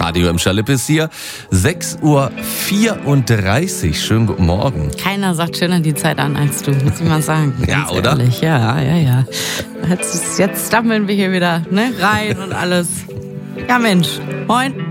Radio im Schalipp ist hier. 6:34 Uhr. Schönen guten Morgen. Keiner sagt schöner die Zeit an als du, muss ich mal sagen. Ja, oder? Ehrlich. Ja. Jetzt stammeln wir hier wieder rein und alles. Ja Mensch, moin.